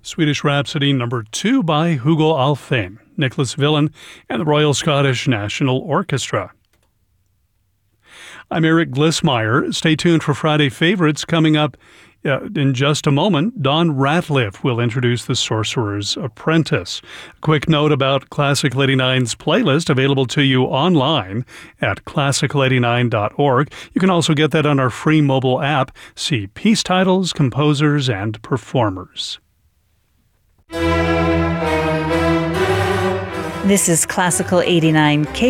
Swedish Rhapsody number 2 by Hugo Alfvén, Nicholas Villen, and the Royal Scottish National Orchestra. I'm Eric Glissmeyer. Stay tuned for Friday Favorites coming up in just a moment. Don Ratliff will introduce The Sorcerer's Apprentice. A quick note about Classical 89's playlist available to you online at classical89.org. You can also get that on our free mobile app. See piece titles, composers, and performers. This is Classical 89